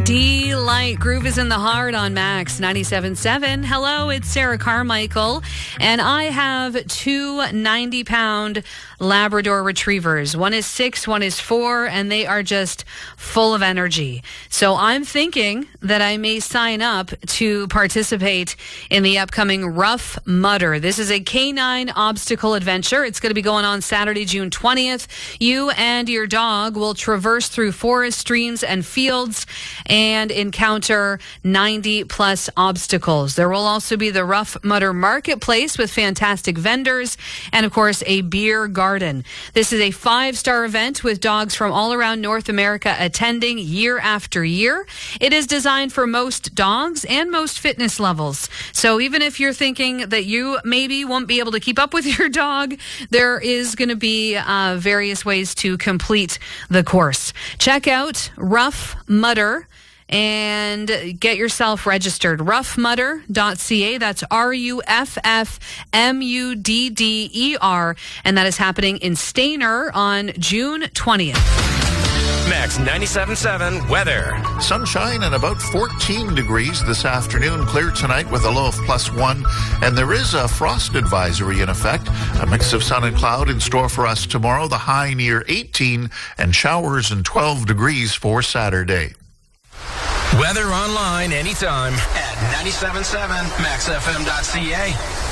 Delight. Groove is in the heart on Max 97.7. Hello, it's Sarah Carmichael, and I have two 90-pound Labrador retrievers. One is 6, one is 4, and they are just full of energy. So I'm thinking that I may sign up to participate in the upcoming Rough Mudder. This is a canine obstacle adventure. It's going to be going on Saturday, June 20th. You and your dog will traverse through forests, streams, and fields and encounter 90-plus obstacles. There will also be the Rough Mudder Marketplace with fantastic vendors and, of course, a beer garden. This is a 5-star event with dogs from all around North America attending year after year. It is designed for most dogs and most fitness levels. So even if you're thinking that you maybe won't be able to keep up with your dog, there is going to be various ways to complete the course. Check out Rough Mudder and get yourself registered. roughmudder.ca. That's RUFFMUDDER. And that is happening in Stayner on June 20th. Max 97.7 weather. Sunshine and about 14 degrees this afternoon. Clear tonight with a low of +1. And there is a frost advisory in effect. A mix of sun and cloud in store for us tomorrow. The high near 18 and showers and 12 degrees for Saturday. Weather online anytime at 97.7maxfm.ca.